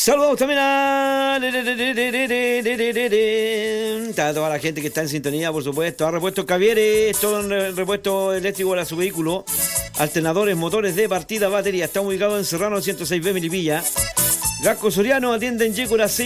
Saludos también a toda la gente que está en sintonía, por supuesto. A Repuestos Cavieres, todo en repuesto eléctrico para su vehículo. Alternadores, motores de partida, batería. Está ubicado en Serrano 106B Melipilla. Gasco Soriano atiende en Yécora